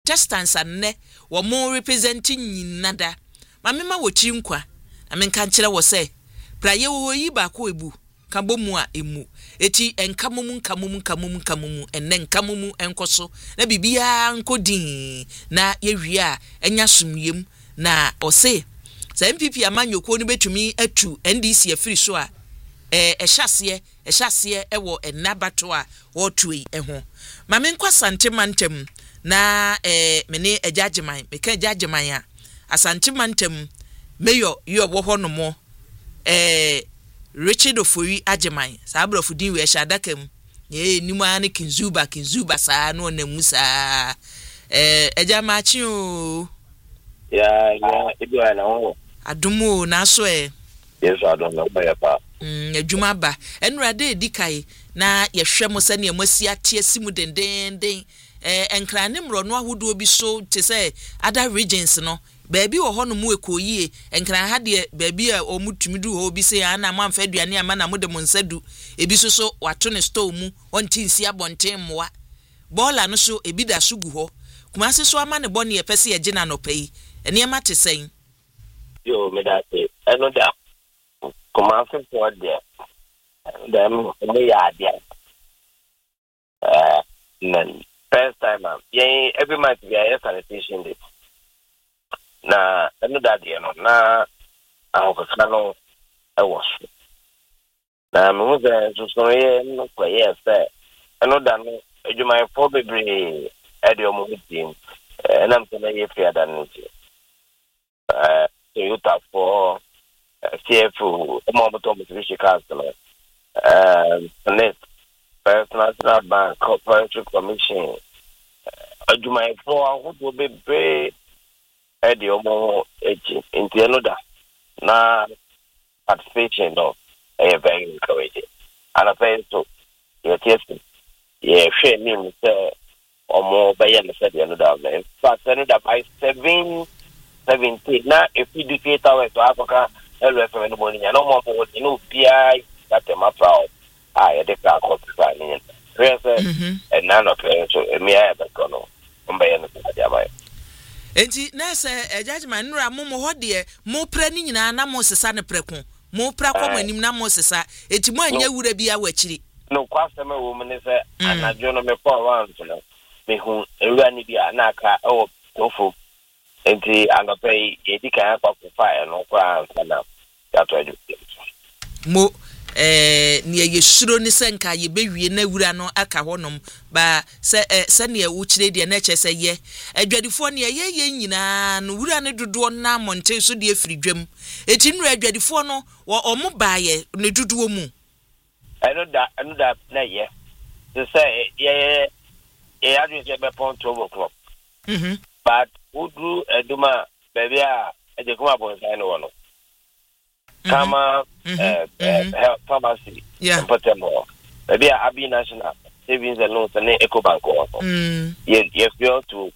Contestants anne wo mo representing nyinada mamema wo chinkwa na menka nkyere wo se praye wo yi ba ko ebu ka bomu a emu eti enkamumu enne nkamumu enkoso na bibia nkodin na yewie a enya somyem na ose sa MPP amanyoko no betumi atu NDC afiri so a ehyaseɛ ɛwɔ ennabato a wɔtue ɛho mame nkwa santemantem na mene ejajeman meka ejajeman a asantemantem mayor yo wo hɔ no mo Richard Ofori Ajeman sa abrofo din we hya dakam nimu ane kinzuba saa no na musa ejamachi o ya ebi na ho adumo na so yes adon na ba ya pa adwuma ba enurade edikai na yehwɛ mo sɛ ne amasi ate asimu dendenden enkrane mro no ahodo bi so te sɛ other regions no baabi wo hɔ no mu ekoyie enkran ha de baabi a omutumi du ho bi se ana amfa aduane ama na mode mo nsadu ebi so wato ne store mu onti nsi abonten moa bola no so ebi da so gu hɔ kuma se so ama ne bɔ ne yɛpɛ se yɛgye na no pɛyi ene ma te sɛn yo me da se eno da kuma se for there dem me ya dia then first time every month we are sanitation day na eno da dia no na ahokaka no ewo so na me hu se so ye no kwaye se eno da no adwuma for bebre ede omo team na mtena ye fia da no Toyota for CFO omo to Mitsubishi cars no net First National Bank Corporate Commission adwuma for ahodo bebre ede omo eji nti eno da na participation no very encouraging and I say so share name say omo baye no said eno da in fact eno da by 7:17 na if you dictate our to Africa LFM no money no more no PI that my proud I dey ka ko fa ni and none of so me I be kono baye no said abai enti na se judgment nura mo ho de mo pra ni nyina na mo sesa ne preko mo pra kwa manim na mo sesa enti mo anya wura bia wachiri no kwasem wo me ne se anajo no me for round no me hu ewura ni bia na aka o tofo enti angape edika akwa kufa no kwa sana ya to edu mo ne yesuro ni senka ye bewie na wura no aka honom ba se ne wo kire de na che se ye adwadifo ne ye nyina no wura ne dodo na monte so de afiridwam eti nura adwadifo no wo omo baaye ne dodo mu eno da na ye to say ye adu se be pon 12 o'clock but udu eduma baby a eje kuma bonsai no wono kama pharmacy Potemo baby a Abi National Savings and Loans and Ecobank ye feel to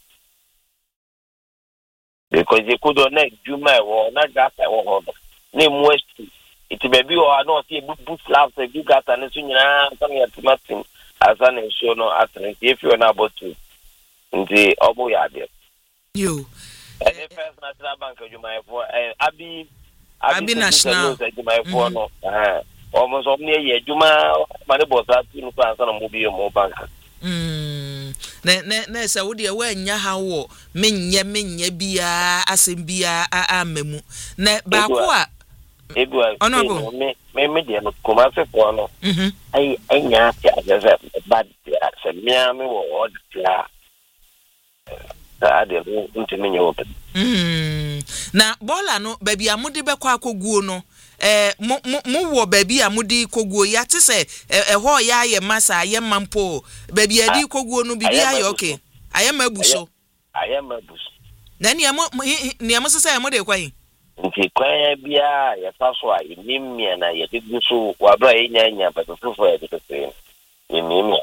because you could not do my war not that I want name west it baby or not see book slabs a big got and something at Martin as an show no athlete if you are not about to the obo yard you First National Bank you my for Abi National you my for no almost only a juma money boss at you plan on mobile more bank na sa wodi we nya ha wo menye bia asem bia amemu na ba ko a Honorable me de no kuma se for no ai nya ya bad se me wo odla ade ntimi nye open na bola no baby amudi bekwa akoguo no mo wo baby amudi koguo ya te se ho ya ye masa ye mampo baby adi koguo no bibi aye okay aye mabuso na ni amo sesa mo de kwai nti kwai bia ya faso a nimia na ye diguso wa bra enya batofo ya de nimia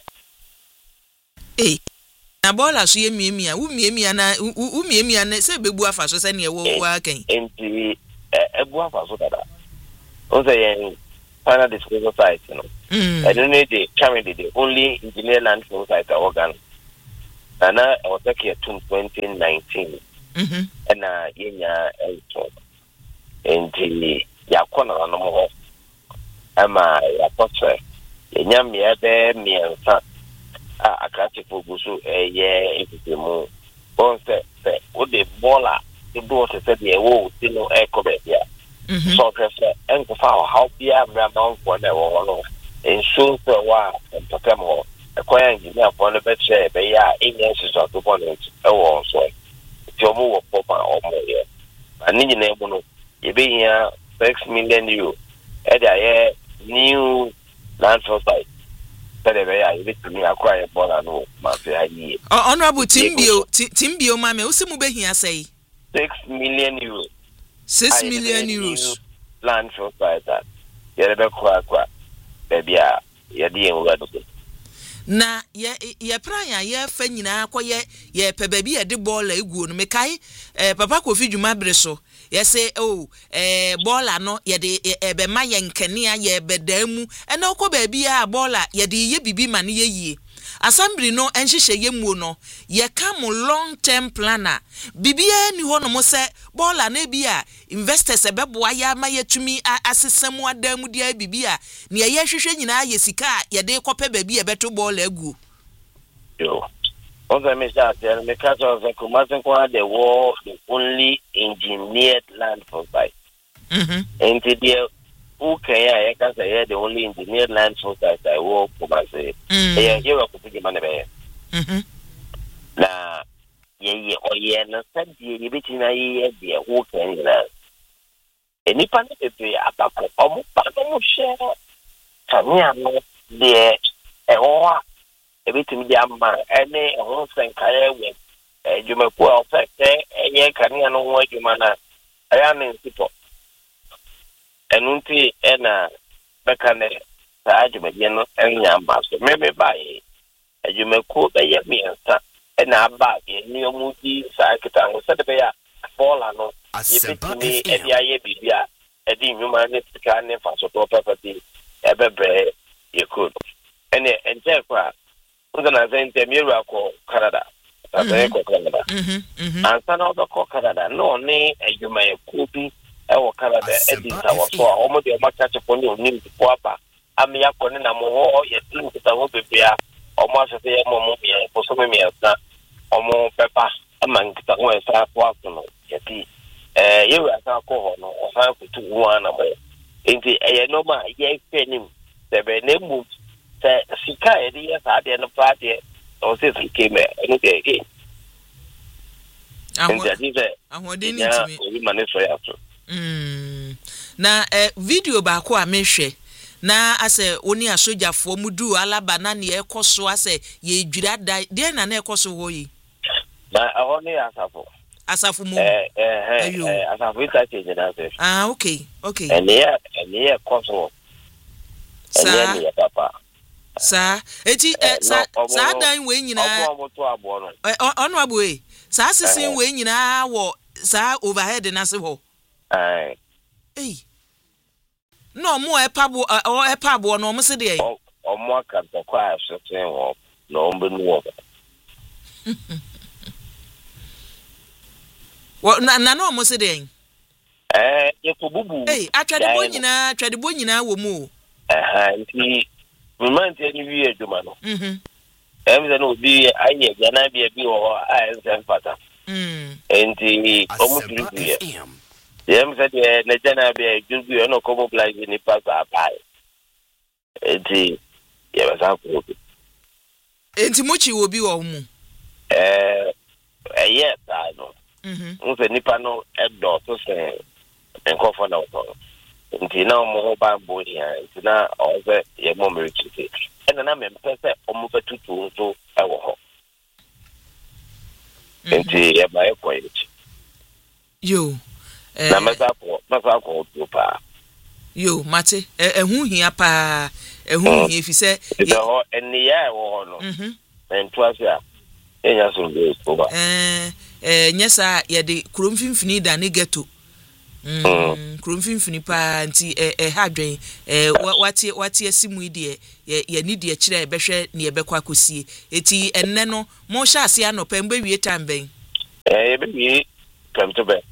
na bola so ye miemia wo miemia na se bebu afa so se ne wo wa kan enti ebu afa so dada o say yen final disposal site no I don't need the currently the only engineer land site organ and I was taking 2019 and yenya elto and the yakona no more ama yapotre yenya me be me nsa akati fogusu ye ifitemu onse se o de bola the do se de wo ti no ekobia so kese enkofa how bia mramount for na wo no enso se wa mpakamo akwai engineer for the betre be ya enyensi so to point e wo so ti omo wo popa omo ye ani nyina emu no ye be here 6 million euro e da ye new land for site but be ya ye be tumi akwai bola no ma fe ayi honorable timbio mame usimu be hia sei 6 million euros 6 million euros land for site that ye be kwa baby a ye di enwa do na ye pranya ye fa nyina akoye ye pe baby ye de bola eguo no mekai papa Kofi Dwuma bere so ye say bola no ye de ebe ma ye nkania ye bedamu ena okọ baby a bola ye de ye bibi ma ne ye yie assembly no enhihye ye mu no ye come long term planner bibia ni ho no mo se bola na bia investors ebeboa ya ma yetumi asesemu adamu dia bibia ne ye hwehwe nyina ye sika ye de kope baby e beto bola agu yo oza me say tell me catch of the Kumasi kwa the war the only engineered land for site and the okay, I can say the only engineered land for site I work for myself. Yeah, you are Kofi Dwuma be. Na ye oye na said ye bitina ye de wo kan na. Eni pa ne be abako omo pa no share. Kania no de ewa ebitimi de amma ene ho senkaye we Dwumaku a ofete ye kania no ho adwuma na aya ne nsipo. Enunti ena bekane sa adwumadie no enya mbaso mebe bae Dwumaku be ye miensa ena aba ye niomu di sa kitango se de be ya bola no ye bitimi e dia ye bibia e di nwuma ne tika ne faso to property e bebre ye could ene enje kwa uzana zente miru akọ Canada azaye ko Canada ansa na ko Canada no ne Dwumaku bi ewo Canada edita wo so omo de ma chache poni onim po apa ami yakọ ne na mo ho ye tin kita wo bebia omo asese ye mo ye poso me miasa omo pepa ama kita wo esa po aso no ye ti ye wa ka ko ho no o fa kutu wo na mo enti ye no ma ye fenim se be ne mu se sika e di sa de no pa de o se sike me enu de ke ahodi ni timi o ma ne so ya so na video ba ko a mehwe na ase oni asojafo mudu alaba na ne ekoso ase ye dwira de na na ekoso ho yi na ahoni asafo mo asafo ita change na se okay ene ekoso ene ne papa sa eti sa dan we nyina obo to abo no onu abo e sa sisin we nyina wo sa overhead na se ho no mo epabo no mo se de o mo aka to kwa asete wo no mbenu wo na no mo se de ye ko bubu atwade bo nyina wo mu nti moment ni wi aduma no emze no bi aye gana bi wo a ensen pata nti o mu tiri Yem said na jana be jugu no ko mobilize ni pasa pai. Enti ye ba sa ko. Enti mochi wo bi wo mu. Yes I know. Unse nipa no edo to se enkofo na wo. Enti na mo ho ba bodi ha. Enti na o se ye mo merchite. Ena na me pese o mo betutu so e wo ho. Enti ye ba e ko yichi. Yo na masa ko pa yo mate ehu hia pa ehu hia fi se ye ho eni ya wo no entu asia enya so be ko ba nyesa ye de kromfimfini da ne ghetto Kromfinfini pa nti hadwen wate asimu ide ye ni de kire behwe ne yebekwa kosie eti enne no mo hya ase anopa mgbe wie tamben be kamto be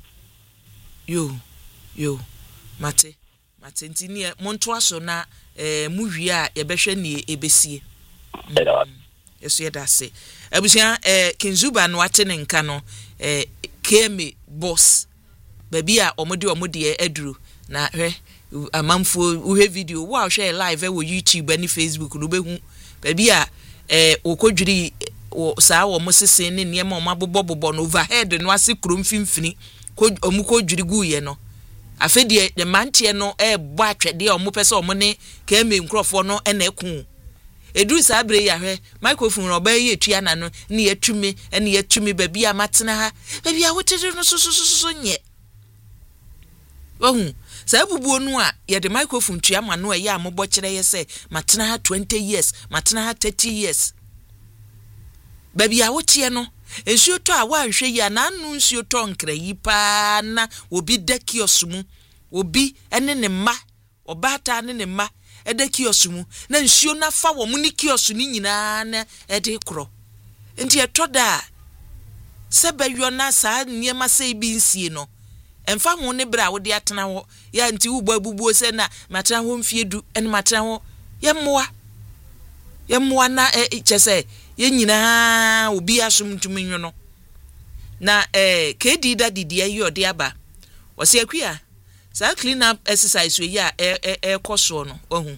yo mate nti ne mo nto aso na mu wie a yebehwe ne ebesie yeso yedase abusia Kinzuba no ate ne nka no keme boss baby a omode eduru na hwe amamfo uhe video wo a share live wo YouTube and Facebook no behu baby a okodwiri saa wo mosese ne niam o mabobobbo no overhead no ase kromfinfini omukodwiri guye no afedie de mantie no bo atwede o mopese o mo ne keme nkrofo no na eku eduru saa bre ya hwe microphone ro ba ye tua na no ne yatumi baby a matena ha baby a wotede no so nye ohun sa bubuo nu a ye de microphone tua ma no ya amobọ kire ye se matena ha 20 years matena ha 30 years baby a wotie no ensuo to a wanhwe ya na anu ensuo to nkra yi pa na obi da kiosumu obi ene ne mma obata ne mma eda kiosumu na ensuo na fa wo mu ni kiosu ni nyina na ede kro enti etoda sebeyo na sa niema sei bi nsie no emfa ho ne bra wo de atena ho ya nti wo babubuo se na matena ho mfiedu ene matena ho yemmoa na chese ye nyina obi asum ntumenwo no na kedi da didi ayi ode aba wose akua sa clean up exercise we ya koso no ohun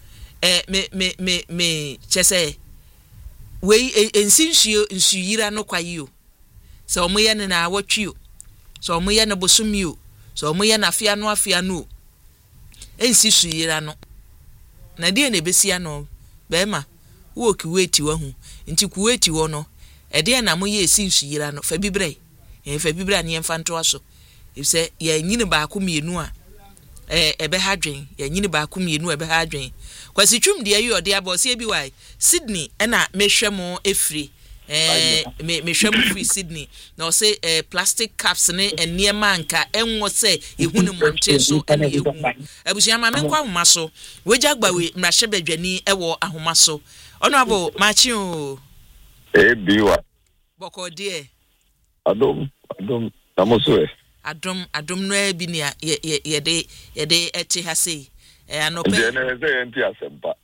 me chese we ensinsuo nsuyira no kwayi o so omoye ne na awotwi o so omoye ne bosumi o so omoye na afia no ensi suyira no na die na besia no be ma wo kiweti wa hu nti kuweti wo no ede na moye esi suyira no fa bibre ne emfanto aso ifse ya nyine ba ko mienu a ebe hadwen ya nyine ba ko mienu ebe hadwen kwasi twum de ayi ode aba se bi wai Sydney na mehwemo efri mehwemo free Sydney na o say plastic caps ne eniema nka enwo se ehunu monte so ene ehu abusia ma me kwa ahoma so wejagba we mrahye badwani ewo ahoma so ono abo machi o biwa boko de adom tamoso adom no abi ne ye de eti ha sei anope je enti asempa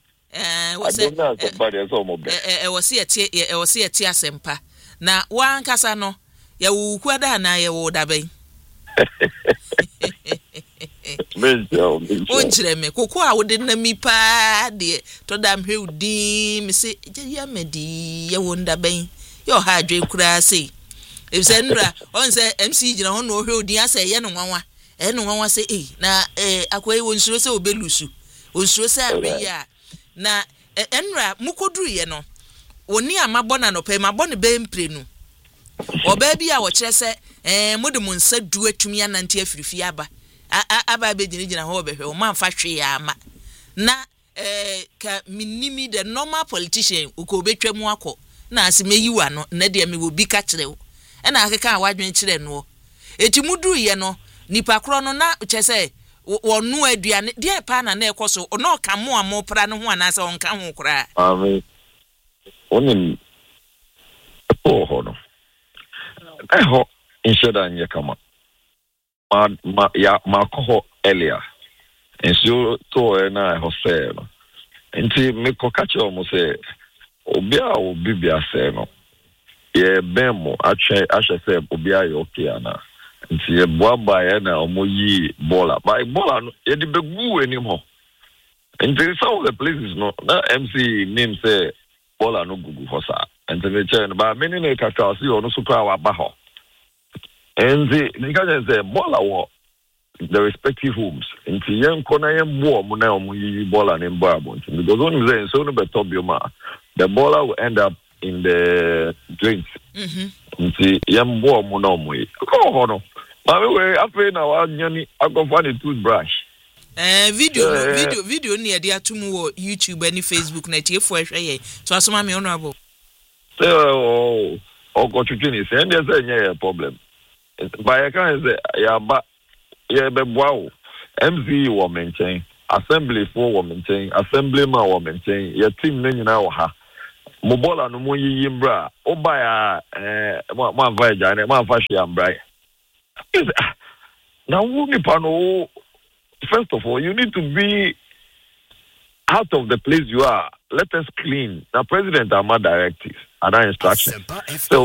wose eti asempa na wankasa no ya wuku da na ya wo daben onjire me koko a wode na mi pa de to da mhwe udi me se ya medi ya wo ndaben yo ha adwen kura sei efse nra on se MC gina ho no hwe udi ase ye no nwanwa se na akwai wonsuro se obelusu wonsuro se abe ya na enra mukoduru ye no oni amabọ na no pe mabọ ne be mprenu oba bi a wo kire se mode mu nsa du atumi anante afirifi aba be gina ho obehwe o man fa hwe ya ama na ka minimi the normal politician uko betwa mu akọ na asimeyiwa no na de me wo bi ka kire wo na akeka awadwen kire no eti muduru ye no nipa kro no na chese wonu aduane de pa na ekoso ono ka mo amopra no ho anasa onka ho kra amen onim ho no eho insheda nye kama ma ko earlier enso to na ho se no enti me ko kache o mo se obi bia se no ye bemo ache se obi ayo okay ana nti e boaba ya na omoyi bola no e di begu enim ho nti some of the places no na MC name say bola no gugu hosa nti me che no ba many na kaka si ono so kwa wa ba ho nti ni ka say bola wo the respective homes nti yen ko na yen bo mo na omoyi bola ne mbo abo nti because one say so no beto bioma the bola will end up in the drinks nti yen bo mo na omoyi ko ho no we afi na wa nyani agofa ni toothbrush video ni e dey atum wo YouTube and Facebook na tie fo ehwe ye to asoma me honorable go twitwi ni say there say nya problem by can say ya ba yeah, but wow, MZ will maintain, assembly for will maintain, assemblyman will maintain, your team name now ha. Mobola no mo yimbra, obaya ma vaja ne ma fashi ambra. Now first of all, you need to be out of the place you are. Let us clean. Now, President Ama directives and our instructions. So,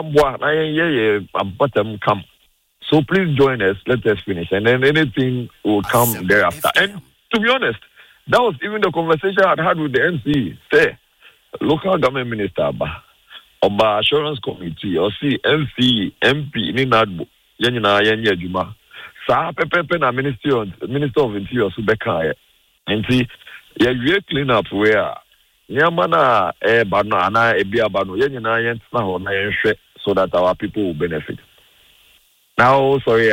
come. So, please join us. Let us finish. And then anything will come thereafter. And to be honest, that was even the conversation I had with the NC. Say, local government minister, Oba Assurance Committee, or see NC, MP, Ninadbo, Yenina, Yenya Juma. Sa Pepe na Minister of Interior, Subeka. And see, you clean up where. Nyamana bano ana ebia bano yenina yentna ho na yenhwe so that our people will benefit. Now sorry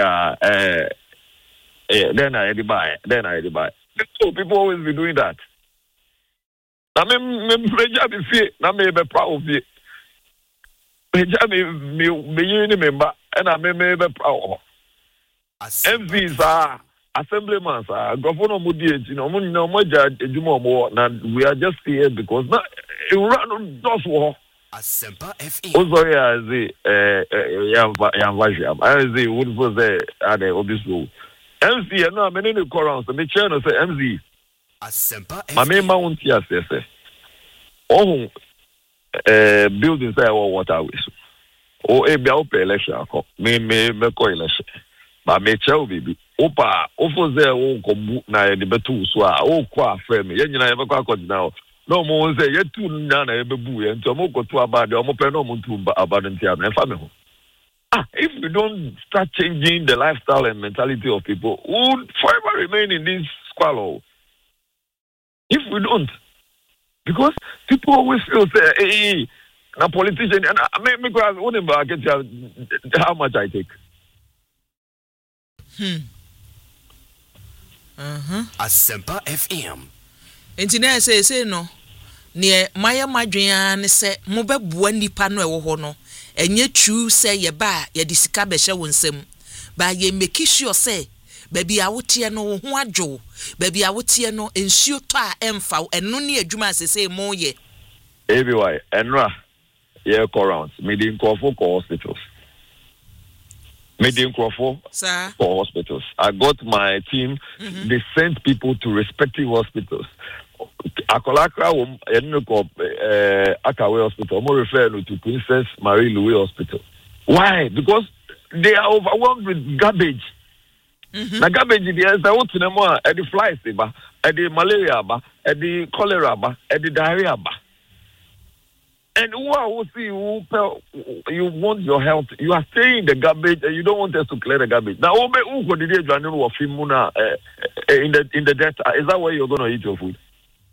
then I buy. So people always be doing that. Na me preja be fie na me be proud of it. Preja me yini member and I me be proud. MVs are assemblyman governor mudi no moja ejuma mo na we are just here because na run just wo Asempa FM ozo ya zi ya vajam azi would for the ade obiso MC no amene ne correct me chair no say MZ Asempa FM mame mount ya say oh buildings say waterways o e bia o election akọ me ko election ba me chair bibi opa ofoze wo kombu na ye de betu so a o kwa afre me ye nyina ye bekwa akọdina no mo say ye tu na na ye bebu ye nto mo kotu abade o mo pe no mo tu abade ntia na fa me ho if we don't start changing the lifestyle and mentality of people who would forever remain in this squalor if we don't because people always feel say hey na politician and me go ask one about how much I take Asempa FM. Entina say no. Ne maya madwen ne se mo bebua nipa no ewo ho no. Enye true say ye ba ye de sika be hye wonsem. Ba ye make sure say baby a wotie no ho adwo. Baby a wotie no ensuo to a emfa eno ne adwuma asese mo ye. Everywhere enra ye go round. Me dey call for hospitals. Medium Crawford for hospitals. I got my team. They sent people to respective hospitals. Akolakra, Akawe Hospital. I'm referring to Princess Marie Louis Hospital. Why? Because they are overwhelmed with garbage. The garbage is the flies, the malaria, the cholera, the diarrhea. And you want your health, you are staying in the garbage and you don't want us to clear the garbage. Now, in the death, is that where you're going to eat your food?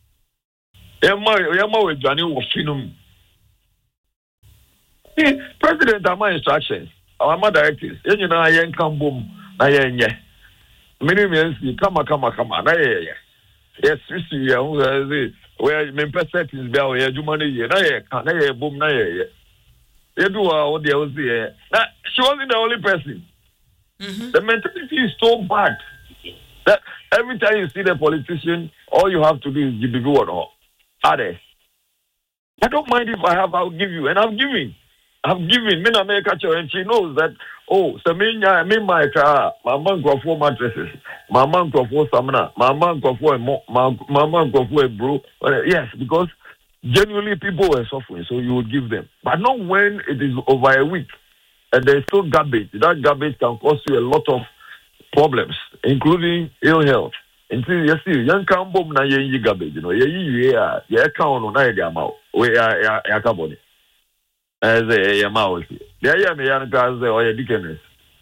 President, my instructions, our directives, you know, I ain't come boom, I many means, come, yes, where my percent is there, where you money, na boom, na ye. You do what they was there. She wasn't the only person. The mentality is so bad that every time you see the politician, all you have to do is give the word. Are they? I don't mind if I have, I'll give you, and I've given. Me na make her, and she knows that. Oh, so me my car, my man go for mattresses, my man go for samana, my man go for my man go for a bro. Yes, because genuinely people were suffering, so you would give them. But not when it is over a week and there's still garbage. That garbage can cause you a lot of problems, including ill health. Until you see, young cambo na ye garbage, you know, ye count on idea amount. We are carbon. As a mouse. There you are, young guys, or a dickness.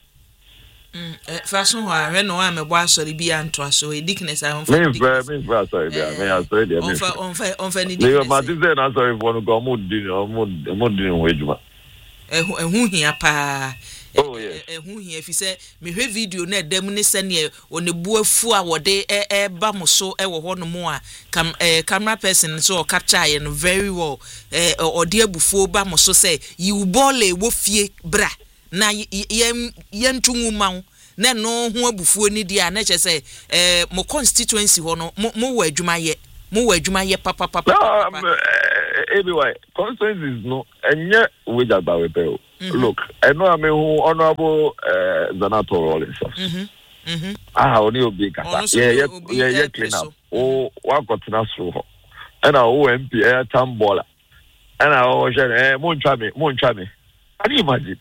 First one, I know I'm a boss or be anto, so a dickness. I don't sorry, may I say, I'm sorry for go mood dinner wage. Who here, pa? Oh, yes. Who here, if you say, me video net demonization here on the boy for what they bamoso ever one more camera person so capture and very well or dear before bamoso say you bole wofie bra na yen tungu mau na no ho abufuo ni dia na che say mo constituency ho no mo wo adwuma ye papa anyway constituencies no enye we jagba we pe. Look, I know I'm who honorable Zanato Rollins. Only obi kasa. Yeah, clean up. Oh, what got to us through. And our OMP air tambola. And our moon chami. Can you imagine?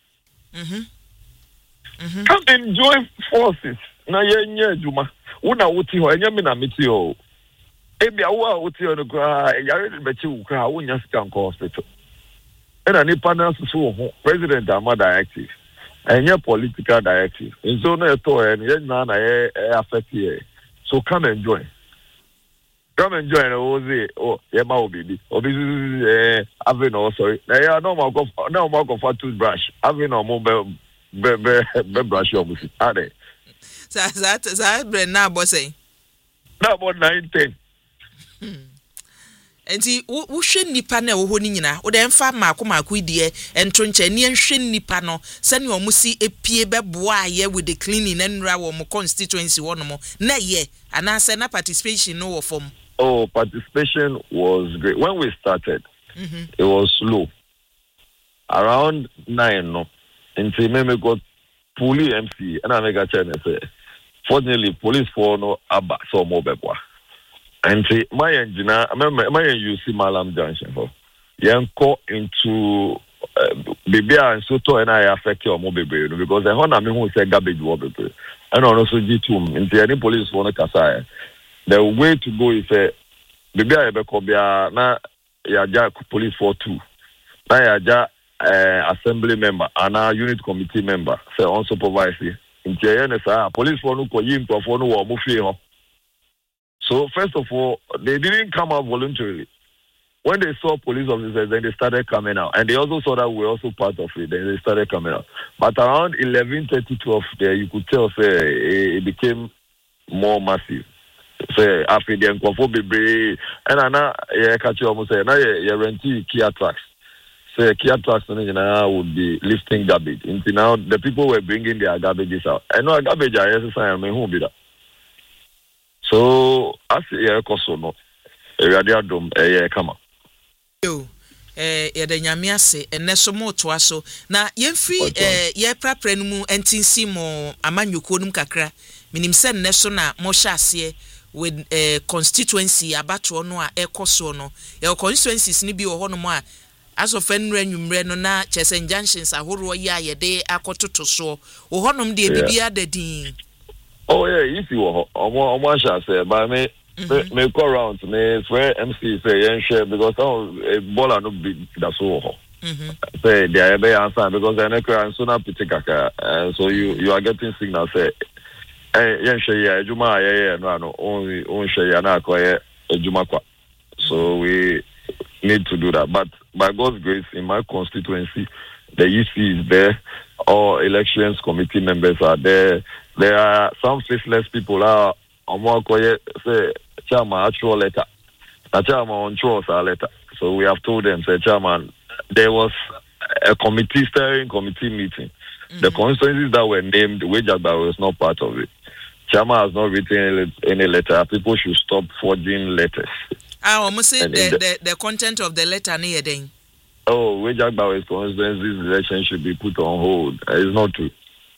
Come enjoy forces. Na ye juma. Una uti ho enya mina miti o. Ebi awa uti o no kra yare bechi u kra unya scan hospital. And any panels so president are more directive and your political directive. In so no to and yet none affect here. So come enjoy. Come enjoy and oh yeah my baby. Obviously having no sorry. Now no more for toothbrush. Having no more brush obviously. Are they? That now boss say. Now about 9-10. Enti wo hwe nipa na wo ho ni nyina wo de mfa maako die ento nche ne hwe nipa no se ne omusi epie beboa ye with the cleaning and nra wo mo constituency wo no mo na ye anase na participation no wo form. Oh, participation was great when we started. It was slow around 9 no until me got police MC and I make a chance say fortunately police for no aba so mo beboa. And my engineer, my UC Malam Junction for Yanko into Bibia and Soto and I affect your mobile because I want me who say garbage water and also G2 into any police for Kasai. The way to go is Bibia Ebekobia na Yaja police for 2. Na Yaja assembly member and a unit committee member say on supervisory. Into NSA police for no yim for no mufi. So first of all, they didn't come out voluntarily. When they saw police officers, then they started coming out. And they also saw that we were also part of it. Then they started coming out. But around 11:30-12 there, you could tell it became more massive. Say after the Nkwofobebre and now catch you almost say now you renting Kia trucks. Say Kia trucks would be lifting garbage. Until now the people were bringing their garbages out. I know garbage I exercise who be that. So as ye koso no ewade adom kama yo de nyame ase eneso mo to aso na yemfri ye prapra no mu entinsi mo amanyoko num kakra minim se neso na mo hya ase with constituency abato no a ekoso no ye constituencies ni bi wo ho no mo a aso fenra nwumre no na chesen junctions ahoro ya ye de akototo so wo ho nom de bibia dadin. Oh yeah, you see what I say, but me go around me for MC say share because ball no be that's all. Say they are be answer because I know so pitika so you are getting signal say share ya ejuma no on share ya na ko ejuma kwa. So we need to do that, but by God's grace in my constituency the EC is there, all elections committee members are there. There are some faceless people are on more say chairman actual letter. A chairman on our letter. So we have told them, say chairman, there was a steering committee meeting. The constituencies that were named, Wejagba was not part of it. Chairman has not written any letter. People should stop forging letters. I almost say the content of the letter near then. Oh, Wejagba's constituencies election should be put on hold. It's not true.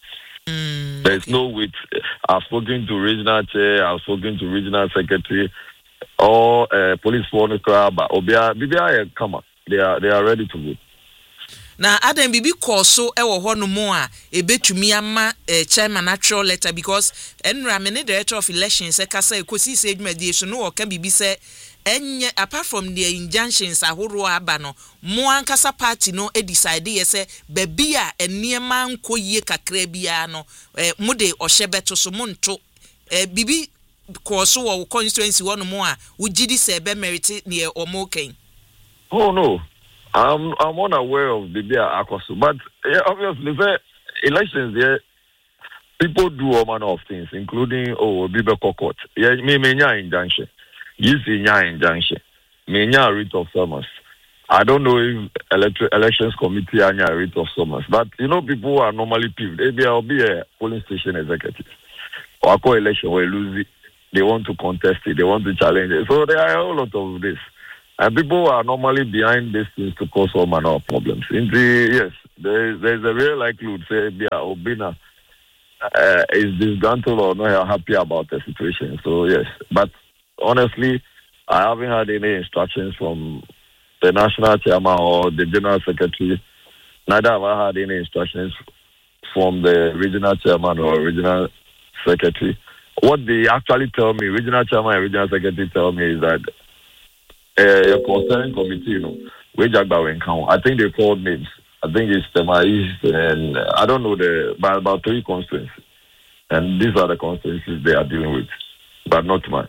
There's no wait. I've spoken to regional chair, I've spoken to regional secretary, or police for the crowd, but BBI come up. They are ready to vote. Now, Adam Bibi call so ho no more a bit to me ama chairman natural letter because Enra many director of elections say kosi say mediation no can be say enye apart from the injunctions ahoro aba no mo ankasa party no e decide say baby a eniema nko yie kakra bia no mo de ohyebeto so mo nto bibi call so wo constituency wo no mo a wo gidi say be merit near omoken. Oh no. I'm unaware of the beer Akosu, but obviously the elections there people do all manner of things, including Bibe Kokot. Me injunction. You see injunction. Me writ of summons. I don't know if elections committee are a rate of summons, but people who are normally peeved. Maybe I'll be a polling station executive or a co-election where lose it. They want to contest it. They want to challenge it. So there are a whole lot of this. And people who are normally behind these things to cause all manner of problems. Yes, there's a real likelihood, say, Obina is disgruntled or not happy about the situation. So, yes. But honestly, I haven't had any instructions from the national chairman or the general secretary. Neither have I had any instructions from the regional chairman or regional secretary. What they actually tell me, regional chairman and regional secretary tell me is that a concerning committee, which I think they called names. I think it's Tema East and I don't know by about 3 constituencies. And these are the constituencies they are dealing with, but not mine.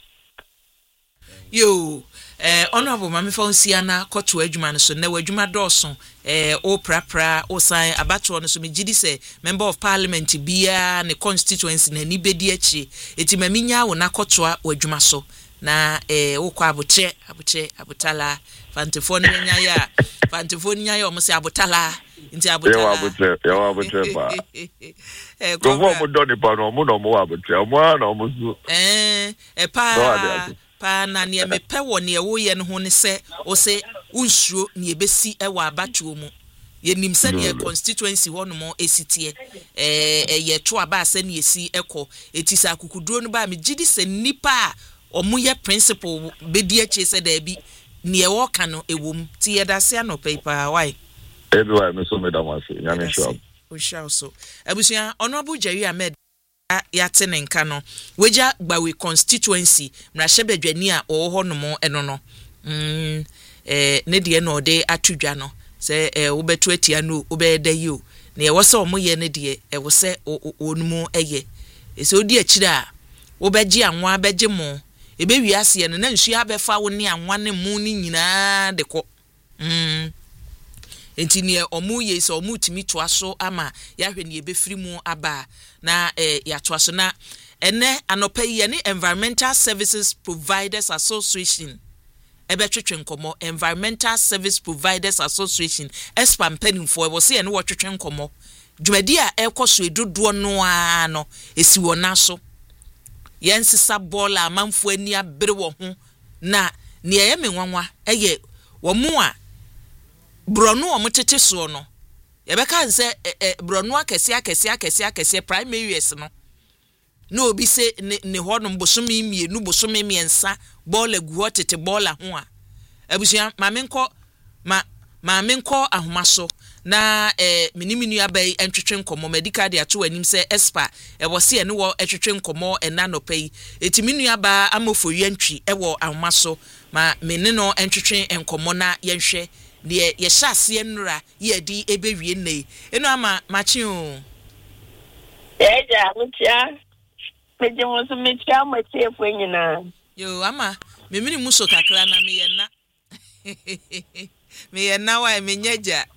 Yo, Honorable Mami Fonsiana, Kotu Edjuman, so ne Edjuma Dawson, o Prapra, o sign Abato, no so me gidi say, Member of Parliament, Bia, ne constituency, ne ni bediechi, eti meminya wona Kotua, Edjuma so, na o kwa abutala, Fantefoni nyaya, omo se abutala, inti abutala. Yawa abutre pa. Go mo doni pa no, mo no mo abutre, mo na mo so. Pa na ne mepe wo ne wo ye no ho ne se o se unsuo ne ebesi e wa abatuo mu ye nim se ne constituency ho no mo esitie ye to aba se ne esi ekọ etisa akukuduro no ba me gidi se nipa omu ye principle bedi achi se da bi ne e wo ka no ewom ti ye da se anope pa why everywhere me so me da wase nyame sure o sure so abusia Honorable Jerry Ahmed yate ne nka no weja gbawe constituency mrahebedwani a oho no mo eno no ne de no de atudwa no se wobetu atia no obeda yi o na ye wose omoye ne de e wose onumu eye ese odi akire a wobeji anwa abeje mo ebe wiase no na nsu abefa wo ne anwa ne mu ni nyina de ko enti ne omu ye se omu timi toaso ama ya hwe ne ebefiri mu aba na ya toaso na ene anopa ye ne Environmental Services Providers Association ebetwetwe nkomo Environmental Service Providers Association espam penimfo e wo se ene wo twetwe nkomo dwumadi a ekoso edodo no a no esi wona so yensisa bola amanfo ani abere wo ho na ne ye menwanwa eye wo mu a Brono omutete so no yebeka nse brono akese primaries no obi se ne hono bosome mienu bosome miensa bola guo tete bola ho a abusia mamenko ahomaso na miniminu abai entwetwe nkomo medical de ato anim se espa wo se ene wo etwetwe nkomo enanopai etiminu aba amofori antwi wo ahomaso ma meneno entwetwe nkomo na yenhwe de ye hyase nura ye di ebewie nei eno ama machi o eja mutia meje mo so metia machi nyina yo ama memini muso kakra na me ye na wa menyeja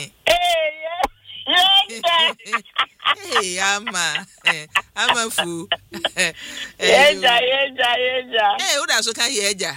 ama fu eja uda so ka yeja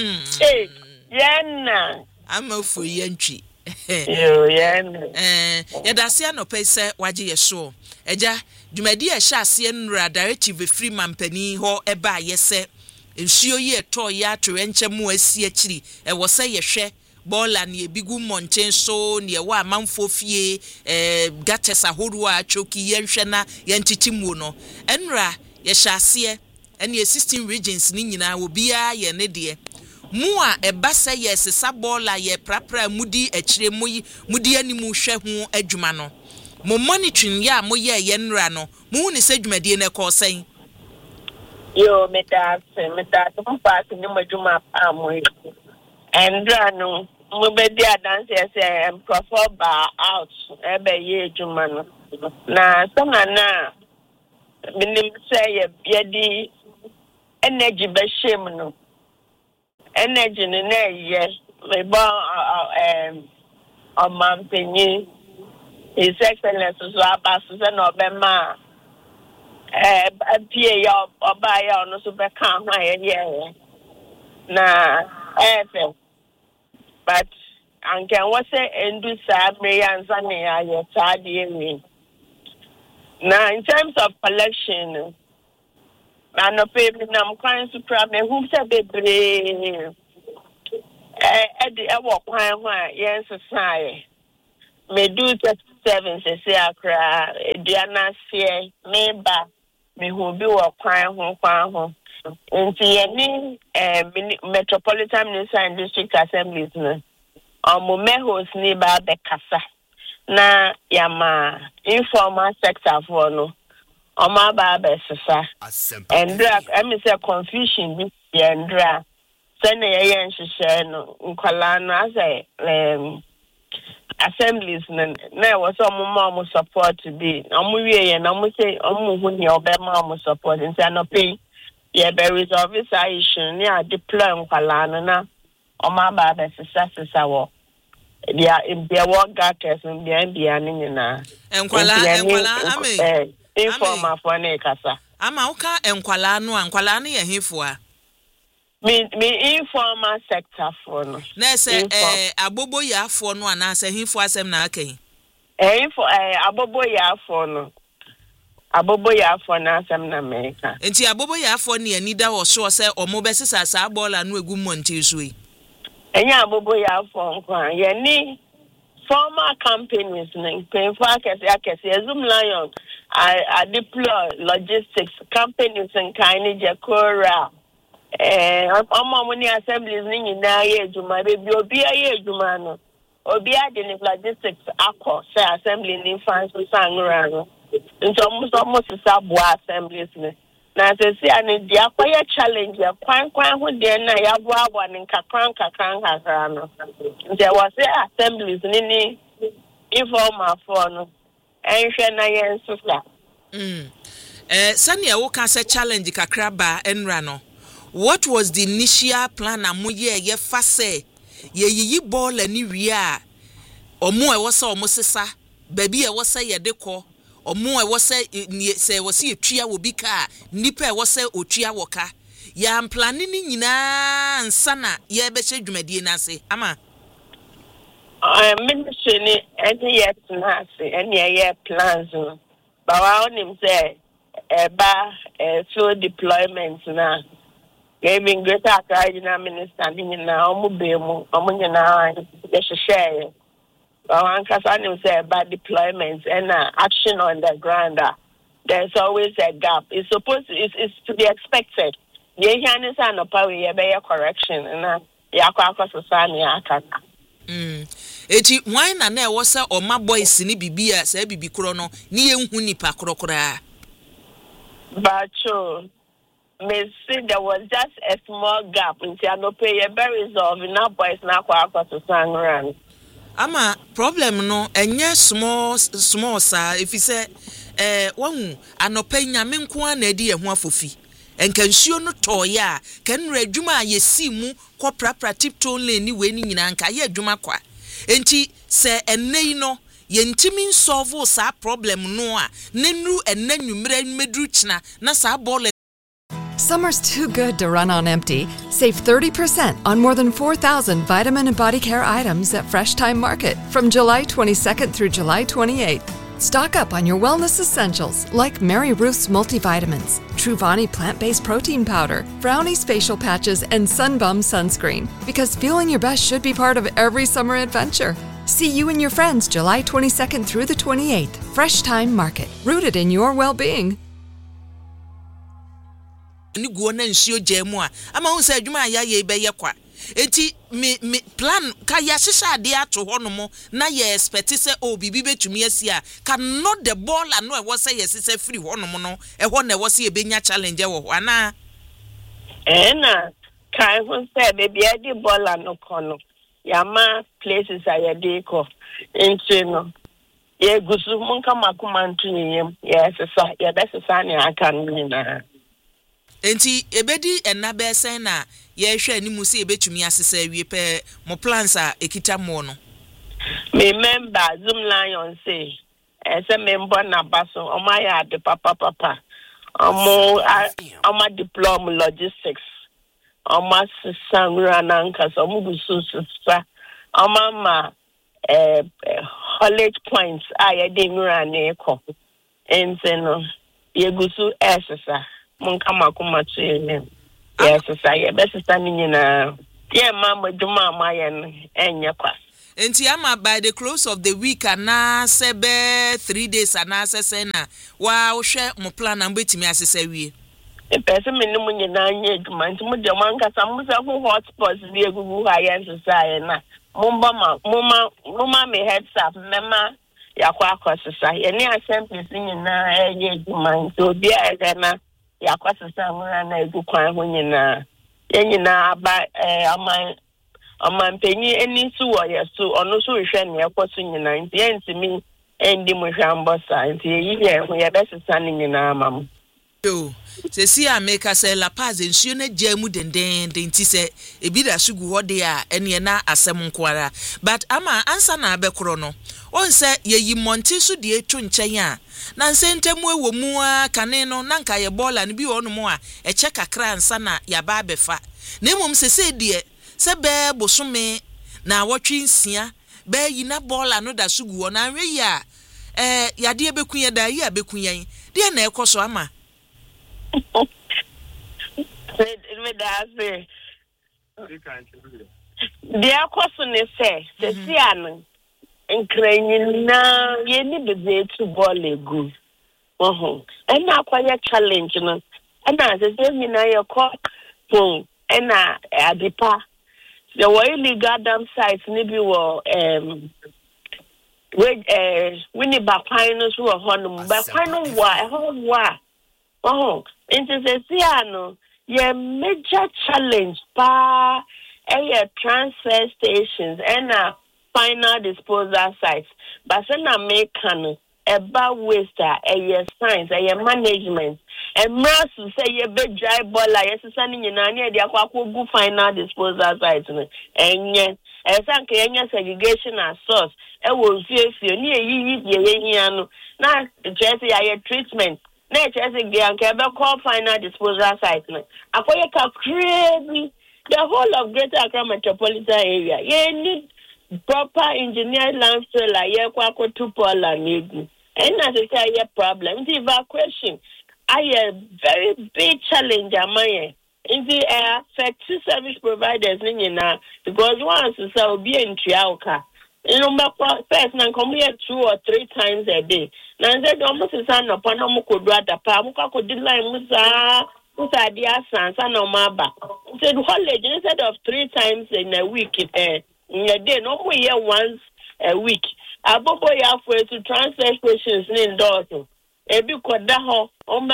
yenna ama fu yentwi yo yenna yadase anope se waje yeso eja dwumadi a hyase nura directive free mampani ho eba yese nsuo yi eto ya atwe nchemu asi akiri wo se yehwe bola ne ebigu monten so ne wa amanfo fie gates ahoru a choki yenhwe na yentitimu no enra yehyase ene 16 regions ni nyina obia ye ne de mu a ebasa yesesa bola ye prapra mudi akire mudi animu hwe ho adwuma no mo monitoring ya mo ye yenra no mu ni se dwumadi ne ko sen yo meta pass ni madwuma amoy endra no mo be dia dance say perform ba out ebe ye adwuma no na sama na minim say ye di energy be shame no energy ne na ye me ba omampenyi his excellence so abaso se no be ma pie ya oba ya ono so be kan ho ye na but and can was and do Sabri and Sunny, your tardy. Now, in terms of collection, I'm not paying them crying to problem. Who said they brave? At the walk, why, yes, society. Me do 37 say akra Diana say member me who be work kwan ho nti any metropolitan municipal and district assemblies no mehos ni ba be kasa na yama informal sector for no ba be sesa and I say confusion bi yendra say na ye nhihye no nkwala no as assemblies na was some support to be we and say who ni obema support and say no pay yeah be resolve this issue near deploy nkwala na ba be sesa wo dia work gathers bia ni na nkwala ame informal for na kasa ama uka nkwala no ye hefo me informal sector for no na say abobo ya for no ana say hifo asem na akan abobo ya for no na asem na America enti abobo ya for ne ani da wo so say omo besisa sa bola no egu monte so yi enya abobo ya for nkwa ye ni former companies ning pay for akese Zoom Lion I deploy logistics companies and kind Jakora many assemblies ni na ye juma be obi aye juma no obi ade ni logistics akọ say assembly ni fans so sangra no nso mo sisa bo assemblies ni na se si ani dia kwaya challenge ya kwan ho de na ya bo abo ni kakran no nse was assemblies ni informal for no enhwe na ye nsusa sani wo ka say challenge kakra ba enra no. What was the initial plan amoye ye fa say ye yiyi ball ani wia omo e wo say omo sesa baby e wo say ye dekọ omo e wo say say wo say etua wo bi ka nipa e wo say otua wo ka ya plan ni nyina nsana ye be hye dwumadie na ase ama ministry ni any yet na ase any ye plans ba wa onim say so deployment na giving greater Accra minister na omubemu omunyina share one concern say about deployments and action on the ground there's always a gap it's to be expected ye hian say no power ye be correction na yakwa society akaka eti wan na e wo say oma boys ni bibia say bibi kro no ni ye hu nipa krokra bacho me see there was just a small gap until I no pay a very resolve now boys na kwa to sangram ama problem no enye small sa if you say wahu anopa nyame nko ana edi ehu afofi enkansuo no toya kanura adwuma yesi mu kwa prapra tipton lane ni we ni nyina nka ye adwuma kwa enti se enei no yentimi solve sa problem no a nenu enanwumre medru china na sa ball. Summer's too good to run on empty. Save 30% on more than 4,000 vitamin and body care items at Fresh Time Market from July 22nd through July 28th. Stock up on your wellness essentials like Mary Ruth's multivitamins, Truvani plant-based protein powder, Brownie's facial patches, and Sunbum sunscreen. Because feeling your best should be part of every summer adventure. See you and your friends July 22nd through the 28th. Fresh Time Market, rooted in your well-being. Ni go na nsuo jemu a ama hu say adwuma ya ye be ye kwa enti me plan ka ya hihya ade ato ho no mo na ye expect say bibi betumi asi a ka not the ball no e wo say yes say free ho no mo no e ho na e wo say e benya challenge wo ho ana na kai hu say baby e di ball no kono ya ma places aye dey ko enti no ye gusu mun ka makuma ntuyem yes so ye be sesa ne aka no na enti ebedi enabe sen na ye hwe animu se ebetumi asesa wie pe mo plans a ekita mo no me member Zoom Lion say say member na baso o ma ya de papa o diploma logistics o ma sangra na nka so mo busu sa Mama college points I didn't run a cop. And then Yegusu Essasa. Monkama kuma to him. Yes, I best standing in a dear Mamma Juma Mayan and Yakwas. Enti ama by the close of the week ana sebe 3 days ana sesena wa ohwe mo plan na mbetimi asese wie e person me no nyina anye duma nti mo de man kasa mo se ho hotspots bi egugu ha yen sesa na mumma me heads up mema yakwa akosesa ye ne assemblies nyina anye duma nti obi a na yakwa sesa mo na egu kwan ho nyina ye nyina aba Penny any suwa so ono so hwe ne ekoso nyina nti entimi endi mo hwambosa nti ye ho ye best standing nyina mam yo se si ameka se la paz nsuo na jamu denden nti se ebi da sugu hode a ene na asem nkwara but ama ansa na abekro no on se yeyi monti so de etwo nchen a na nsentemu ewo mu a kane no na nka ye bola ne bi wonu mu a eche kakra ansa na ya ba befa na mum se de se be bosome na wotwe nsia be yi na bola no da sugu wo na anwe ya yade bekunye da yi abekunyen de na ekoso ama Dia koso ne se si anu nkranyi na ye ni bebe to ball egu and na kwanya challenge no and na se mi na ye ko pon and na adepa the illegal dam sites ni bi wo we ni ba kwan no so ho no ba kwan no wa into the Siano, your major challenge pa transfer stations and final disposal sites. But then I make about waste science, management, and mass say your big dry ball like sending in any idea go final disposal sites and yet as Kenya segregation as source. Will see near you now Jesse treatment. Nature is a call final disposal site. Akoya crazy the whole of Greater Accra metropolitan area. You need proper engineered landfill like Kwako Tupola Nigu. And as I say, a problem. The evacuation. I a very big challenge among in the affect two service providers because once will be in Triauka. First, now come here 2 or 3 times a day. Now, said almost a son upon a mukudrata, Pamuka could deny Musa dia sans and Omaba. Said holiday instead of 3 times in a week, in a day, no more here once a week. Abobo halfway to transfer stations in Dorso. Ebi kodaho,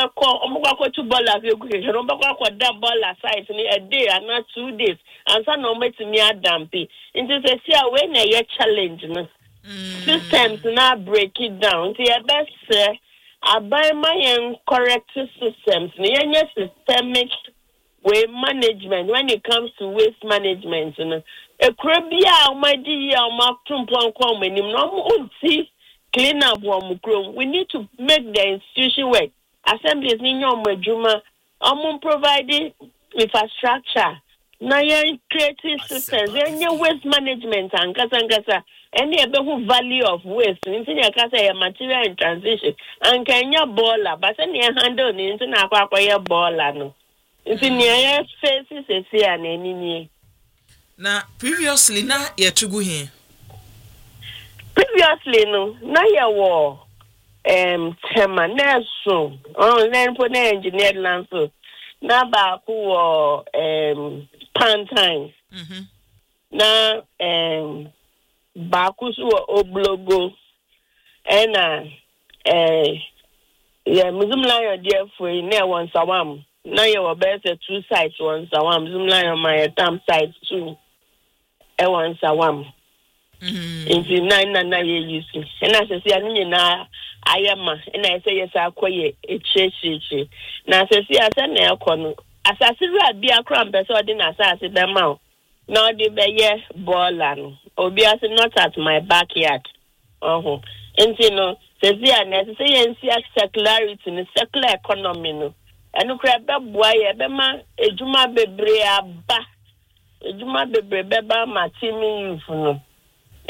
omako 2 ball of education, omako da ball aside a day and not 2 days, and some no make me a dampy. Into the see when a challenge systems now break it down. The best say I buy my correct systems, the systemic way management when it comes to waste management. A crabia my dear mark 2.1 no see. Clean up one mukro. We need to make the institution work. Assemblies in your majuma, providing infrastructure. Now you're creating systems. Then your waste management and kasa. Any who value of waste. Into your kasa material in transition. And can your baller, but then you handle into na your baller no. Into your faces is here and any. Now previously na yetugu here. Previously, no, now you war tema neso then put engineered landfill. Now back who Pantine. Now back who Oblogo and Muslim lion dear for near one sawam. Now you were best 2 sites one sawam. Muslim lion my tam sites 2 one sawam. Into 9 years, and as I say, I am, and I say, yes, I'll call you a church. Now, as I say, as an aircon, as I see, be a crumb, so I didn't assassinate them out. Now, the bay ball, or be as not at my backyard. And you know, says the unnecessary and see secularity in the secular economy. And you grab a boy, a bema, a juma bebrea ba, a juma bebeba, Martini,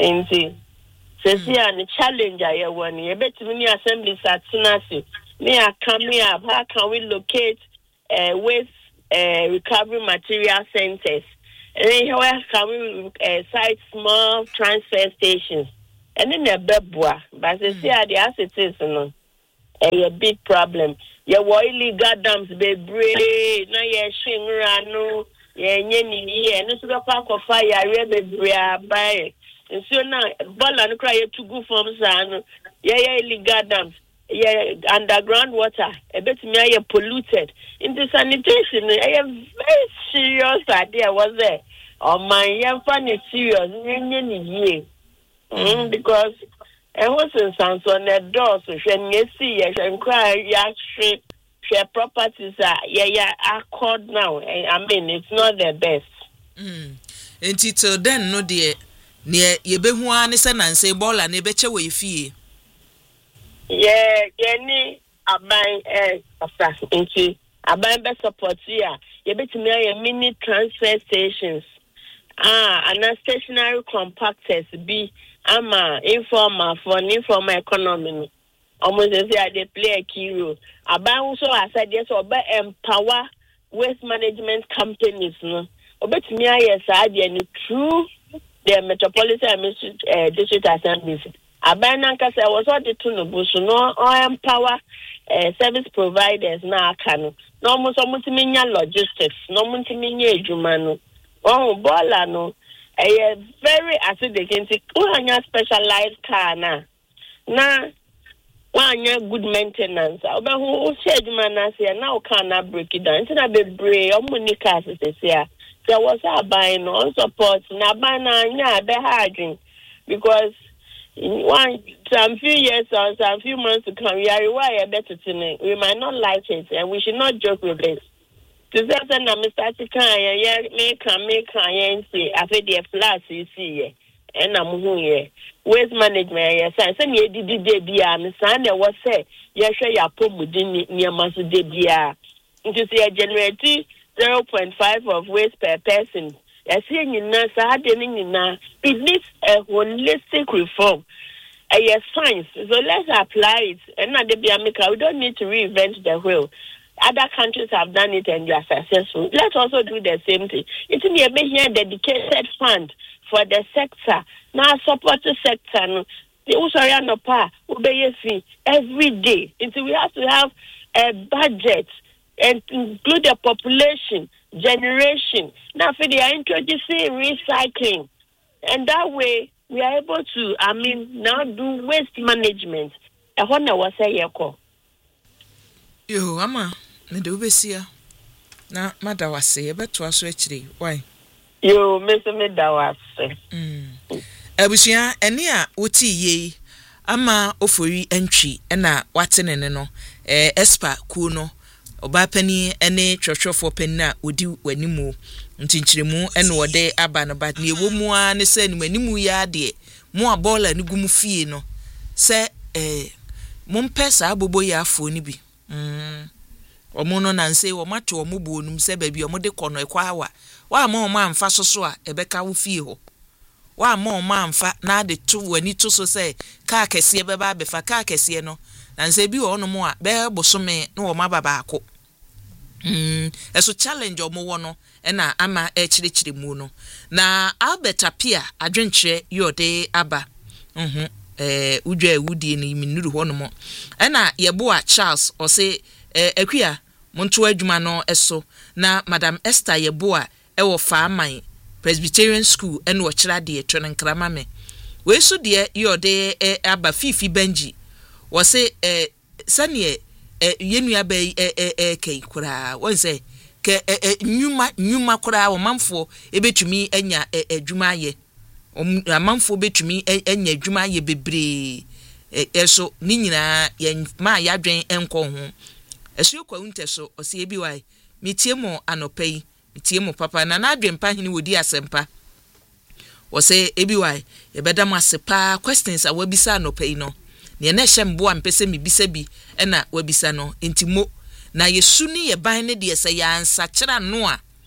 Enti sesi an challenge I want you bet me assembly satinasi. Me are coming up. How can we locate waste recovery material centers? And then how can we site small transfer stations? And then a bebwa, but sesi the assets is no a big problem. Your illegal dams be brave. No, ye shingra no. Ye nyeni ye. No sugar park of fire. Ye be brave by. And so now, ball and cry to go from San. Yeah, illegal dams. Yeah, underground water. A bit me polluted. Into sanitation, I am very serious idea was there. Oh my, young funny serious. Because I was in San on the door, so when you see, I can cry. Share properties are accord now. I mean, it's not the best. Until then, no dear. Near Yebehuan is an answer ball and a better way fee. Yeah, any abang into abang best support here. You bet me a mini transfer stations. And a stationary compactors be informal for an informal economy. Almost as they play a key role. Abang also I said yes or empower waste management companies. No, bet me yes I did true. The Metropolitan District Assemblies. Abananka say was all the tunubusu no empower service providers na aka no almost minya logistics no minya ejuma no bola no very acidic into wanya specialized car na wanya good maintenance obehu share ejuma na say na car na break it down na be break omunika say there was a buying on support na bana nya be harding because some few years or some few months to come we are required better to we might not like it and we should not joke with this. To say that Mr. Chikan make and say I feel the flats you see and I'm here. Waste management yes I say you did be am stand there was say yes ya put within near masu de bia. Into say generate 0.5 of waste per person. It needs a holistic reform. Yes, science. So let's apply it. And not the Biamica. We don't need to reinvent the wheel. Other countries have done it and they are successful. Let's also do the same thing. It's in a dedicated fund for the sector. Now support the sector. The Usariano Pa obey fee every day. Until we have to have a budget and include the population, generation. Now, for they are introducing recycling. And that way, we are able to, now do waste management. I wonder what say you. Yo, Ama, do be see na madawase, but to us actually. Why? Yo, Mr. Medawase. Abusia, enia, uti ye, Ama ofuri entry, ena watene no, espa kuno. Obapani ene twotwofo penna odi wanimu ntinchiremu ene wode aba no bad ne ewomu a ne se animu ya de mu abola ne gumu fie no se mompesa abobo ya afo ni bi omo no nanse wo mato omo bo num se ba bi omo de kono ekwa awa wa ma omo amfa soso a ebeka wo fie ho wa ma omo amfa na de to wani to so se ka kese be ba befa ka kese no nanse bi wo no mo a be bosome no wo ma baba ako eso challenge omo wono na ama echirichiri mu no na Albert Apia adwenkyere yode aba udwa ewudie ni minuru ho no mo na yeboa Charles o se akua monto adwuma no eso na Madam Esther yeboa ewo Faaman Presbyterian School ene wo kyera de etwe nkrama me we so de yode aba fifi Benji wo se sane yenu abai kei kura won say ke nyuma kura wo manfo ebetumi anya adwuma ye manfo betumi anya adwuma ye bebre eso ni nyina ye ma ya dwen enko ho eso yekwa unte so o se ebi wai mitie mo anopai mitie mo papa na adwen pa hini wodi asempa wo se ebi wai ye bedam asepa questions a wabisa anopai no ne na hyembo ampese mibisa bi na wabisa no entimo na yesu ni ye ban ne de se ya ansa kira no a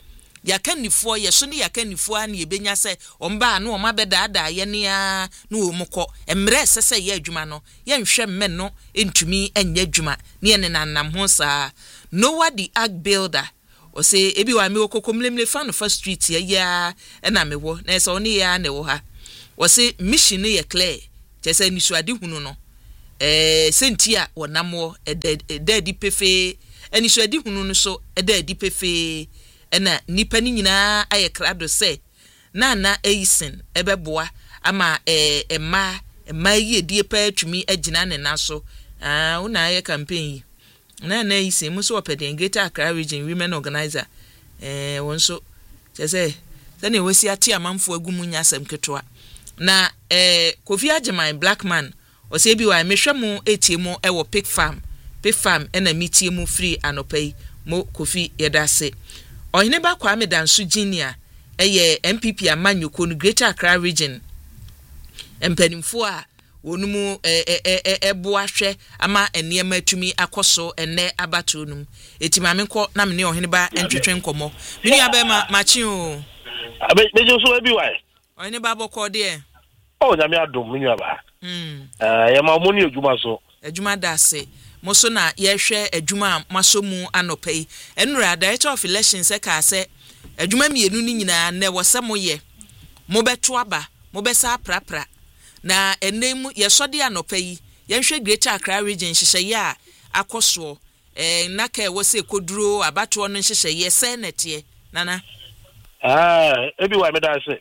yakanifo ye so ne yakanifo a ne yebenya se omba no oma bedada ye ne a no omukọ emre sese ye adwuma no ye nhwe mme no entumi enya adwuma ne ne nanam ho saa Noah the Ark Builder o se ebi wa me okokomlemle fa no fa street ya na mewo na se oni ya na wo ha o se mission ye clear chese nisuade hunu no sentia wonamo edi pefe enisuade hunu no so edi pefe na nipa ni nyina aye krado se na eisen ebeboa ama emma yi die pa atumi agina ne naso una aye campaign na eisen muso opeden Greater Accra Region Women Organizer wonso chese sane wesi ati amamfo agumu nyasem ketwa na Kofi Agyemang black man o se bi wa mehwemu etiemu ewo pig farm ena mitiemu free anopai mo Kofi yedase ohine ba kwa medanso Junior eye MPP amanyoko no Greater Accra Region empanimfo a wonumu eboahwe ama enema atumi akoso enne abato num etimamenko na mene ohine ba entwetwe nkomo mini abema machi o bejo so bi wa ohine ba bokọ de oh nyame adom mini aba ya ma mo ni adwuma so adwuma dase mo so na ye hwe adwuma masomu anopai enura Director of Elections se ka se adwuma mienu ni nyina na wo se mo ye mo beto aba mo besa prapra na enemu ye sode anopai ye hwe Greater Accra Region hyehyeye a akoso na ka wo se koduro abato no hyehyeye se nete nana ebi wa me da se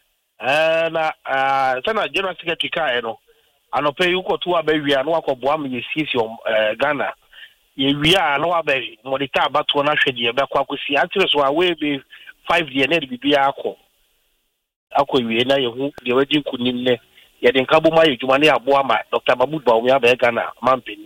na sana General Secretary ka no anope uko tu abawia no akoboa me yesisi Ghana ye wia no abawi modita abato na hwede ye bekwa akosi atire so awe be 5 year na bibia akọ wie na ye hu de wadi kunim ne ye de nkabo ma ye dwuma ne aboa ma Dr. Mahmoud Bawumia aba Ghana mampeni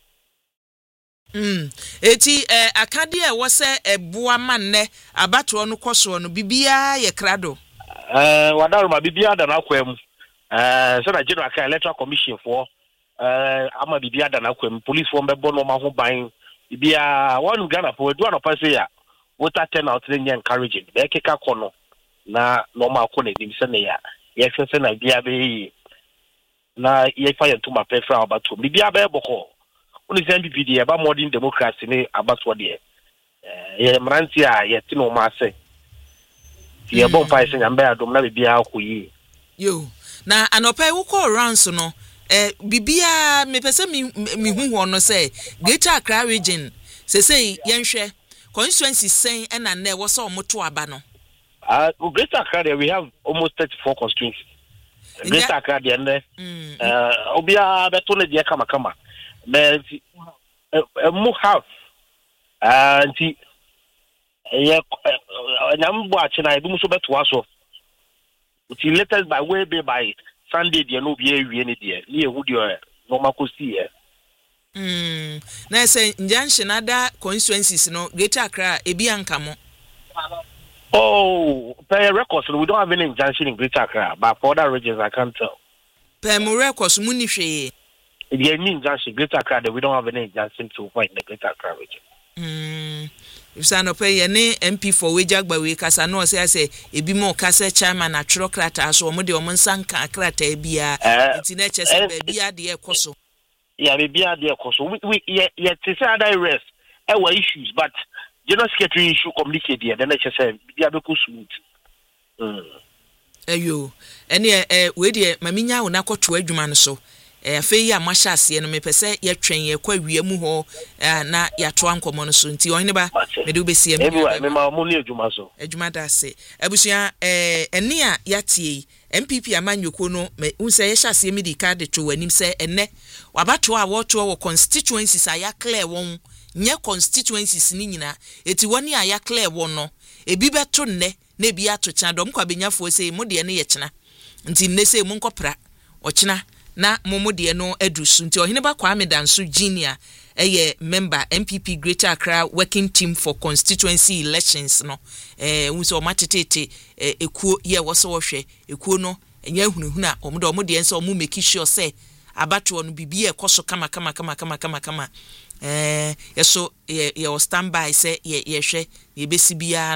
eti akade e wo se eboa ma ne abato no koso no bibia ye krado wadaru ma bibia da na kwam so na General Electoral Commission for ama bibia da na kwam police for mbebo no ma ho ban bibia one Ghana for do no pass ya water turn out dey encouraging be keka kono na no ma ko na dim se na ya ye hwese na bia be na ye fa ye to ma prefer abato bibia be boko oni se MPP dey ba modern democracy ne abato dey ye mranti a ye ti no ma se ye bon pa ise nyambe adom na bibia akoyi yo na anopai wo call rounds no bibia me pese mi hu ho no say Greater Accra Region say yenhwe constituency sen na na wo so omoto aba no Greater Accra we have almost 34 constituencies Greater Accra there obia beto ne dia kama but mo have anti ye nyambo a china ebi muso beto aso uti latest by way by Sunday dia no bia wie ne dia ne ehu dia no makosi ye na say junction ada constituencies no Greater Accra ebi anka mo per records we don't have any injunction in Greater Accra but for other regions I can't tell per mo records muni hwe the injunction Greater Accra we don't have any injunction to find the Greater Accra region if san opay ne MP for wejagba we kasa no say ebi mo kasa chairman na trokrata so mo de o nsanka akrata bia enti na chese ba bia de ekoso ya bia de ekoso we ye tese other rest our issues but General Secretary issue communicate there then chese bia be ko smooth ayo ene we de maminya wo na kwoto adwuma no so afei ya mashase no mepese ye twen ye kwa wiemu ho na ya to ankomo no so nti ohene ba me de obesi em me ma mo ni adwuma so adwuma da se abusua ene a yatie MPP amanyoko no me unse ye hyase mi di card to wanim se enne wabato a woto wo constituencies aya clear won nye constituencies ni nyina eti woni aya clear won no ebi beto nne na ebi ato kya dom kwa benyafo se mo de ne ye kyena nti nne se mo nkopra o kyena na momo de no adusu nti ohene ba kwa medanso Junior eye member MPP Greater Accra working team for constituency elections no unso matetete ekuo ye wo so hwe ekuo no enya hunhuna omo de enso omo make sure say abato no bibie ekoso kama yeso ye standby say ye hwe ye besi bia no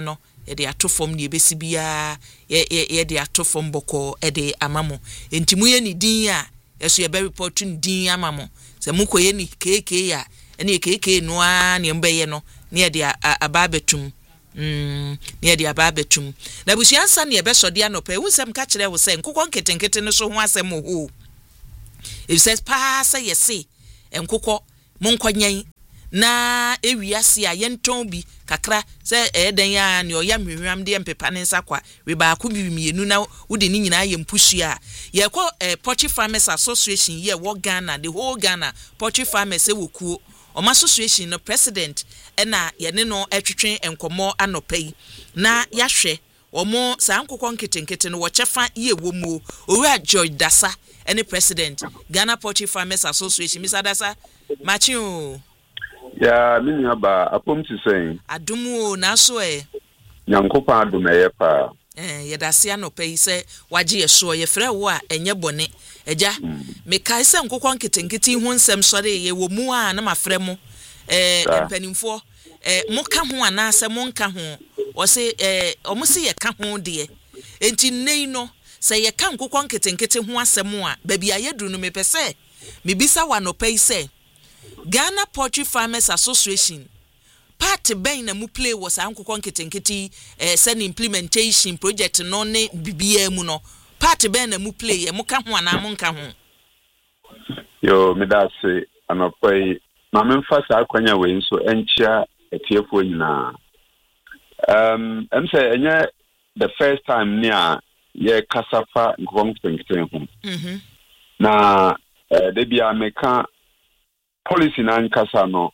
de ato fam ne ebesi bia ye de ato fam boko de amamo enti mu ye ni din a yeso ye be report ni din amamo se mu koye ni keke ya ene keke no a ne mbeye no ne de ababetum ne de ababetum na busiansa ne be sode anopa ewusem ka kire wo se nkokon ketenkete no so ho asem ho it says pass yesi enkokọ monkonyen na ewiase a yenton bi kakra se eden ya ne oya hwehwam de empepa ne nsakwa we ba ko bi mienu na wode ni nyina ye mpusu a ye ko Poultry Farmers Association ye wo Ghana the whole Ghana Poultry Farmers e wokuo Oma association no president na ye ne no etwetwen enkomo anopai na yahwe omo sa nkokọ nketenkete no wo chefa ye wo mu owura George Dasa any president Ghana Poultry Farmers Association Mr. Dasa Machiu ya mini aba apom ti sen adumu na so nyankopa adumeye pa ye Dasa no pay se waje ye so ye frɛ wo a enye bone eja me kai se nkokɔ nketenkete hu nsɛm sɔre ye wo mu a na mafrɛ mo mpanimfo mo ka ho ana se mo nka ho o se omo se ye ka ho de enti nei no se ye ka nkokɔ nketenkete ho asɛm a ba bia ye duru no me pese me bisa wa no pay se Ghana Poultry Farmers Association part ben na mu play was nkokɔ nketenkete send implementation project no ne bibia mu no part ben na mu play e mu ka ho ana mo nka ho yo me da se anopai ma me mfa sa akwanya we nso enchia etiefo nyina em say enye the first time near ye kasafa nkokɔ nketenkete ho na de bia meka policy na nkasa no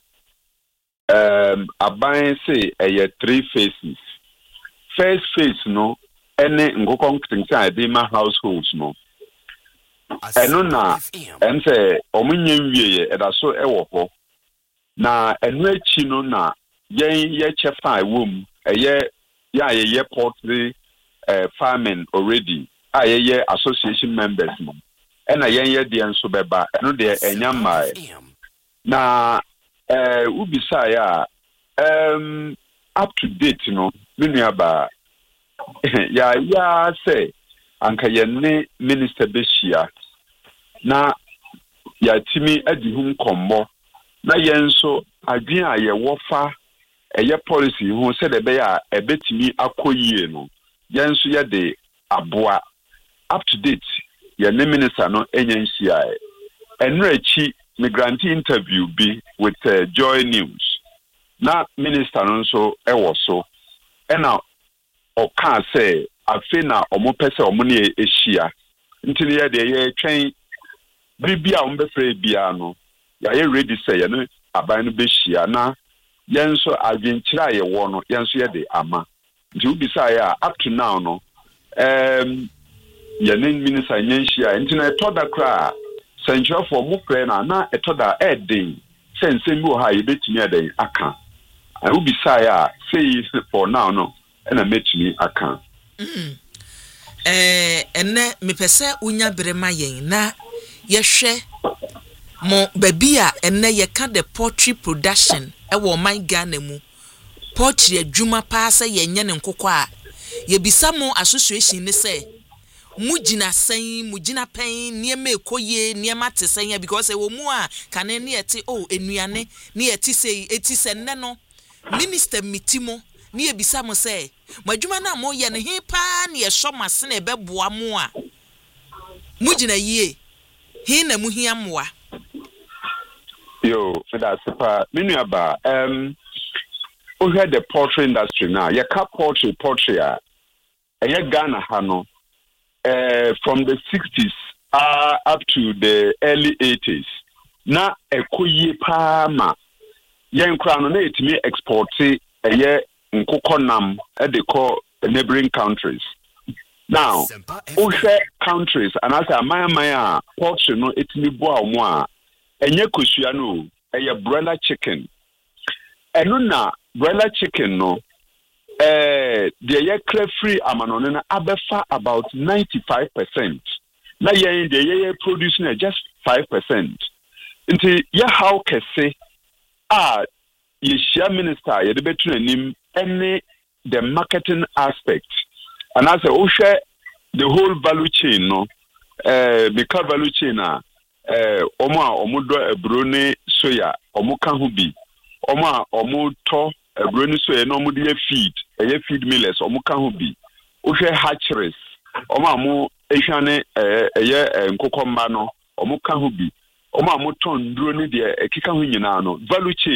aban say eye 3 phases. First phase no ene nkokɔ nketenkete a de ma households no eno na say omunye wieye eda so ewo ho na eno achi no na ye chefa wom eye ya ye poultry farming already ye association members no ena ye de enso beba eno de enyama na ubisa ya up to date no menuaba ya say anka yenne minister beshia na ya timi adihum kombo na yenso adwen a ye wofa eye policy hu se de be ya ebetimi akoyie no yenso ye de aboa up to date yenne minister no enyanhia enrachi migrant interview be with Joy News. Na minister nso ewo so. Ena o kan say afi na omo pese omo ne ehia. Ntini ye de ye twen bibia omo befre bia no. Ya ye ready say ye no aban no behia na yenso adwenkyira ye wo no yenso ye de ama. Nti ubi say ya up to now no ye ne minister nyanhia ntina toda kra Central for Mukrena na etoda edin sense mi o ha yebetimi eden aka I will be say for now no na metimi aka enne me pese unya brema yen na yehwe mo babia enne ye ka the poultry production e wo man Ghana mu poultry adwuma pa se yenye ne nkokɔ a ye bisa mo association ne say mujina sen mujina pen niema ekoye niema tesenya because ewo mu a kane ne ete enuane ne eti se nne no minister mitimo ne ebisa mo say madwuma na mo ye ne he pa ne ye so mase na ebeboa mo a mujina yie he na mu hia moa yo that's pa menuaba we had the poultry industry now ye ka poultry a Ghana ha no from the 60s up to the early 80s na ekoye pa ma yen kra no na etimi export nkokɔ nam they call neighboring countries now other countries and as a maya poultry no etimi bo a mo a enye kosua no broiler chicken eno na broiler chicken no the year free amanone na abefa about 95%. Na yen the year producing just 5%. Nti ye how kese ye share minister ye de betu anim ene the marketing aspect. And I say, oh, share the whole value chain, no, because value chain, omudo bruni soya, omuka hubi, omuto bruni soya, no mudi feed millers, omuka hubi, oh, share hatcheries, omu eshane nkokombano, omuka hubi, omuton bruni de kika hunyina no value chain.